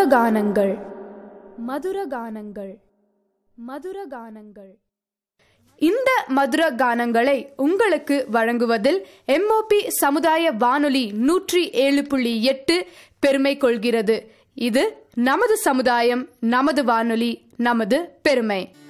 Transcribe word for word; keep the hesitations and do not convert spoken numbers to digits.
மதுரகானங்கள் மதுரகானங்கள் மதுரகானங்கள். இந்த மதுர கானங்களை உங்களுக்கு வழங்குவதில் எம்ஓபி சமுதாய வானொலி நூற்றி ஏழு புள்ளி எட்டு பெருமை கொள்கிறது. இது நமது சமுதாயம், நமது வானொலி, நமது பெருமை.